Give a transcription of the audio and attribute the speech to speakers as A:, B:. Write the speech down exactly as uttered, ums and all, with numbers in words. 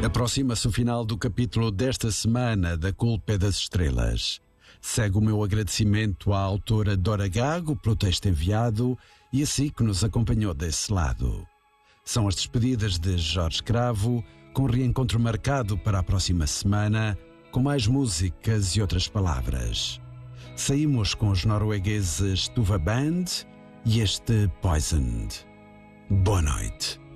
A: Aproxima-se o final do capítulo desta semana da Culpa é das Estrelas. Segue o meu agradecimento à autora Dora Gago pelo texto enviado e a si que nos acompanhou desse lado. São as despedidas de Jorge Cravo, com reencontro marcado para a próxima semana, com mais músicas e outras palavras. Saímos com os noruegueses Tuva Band e este Poisoned. Boa noite.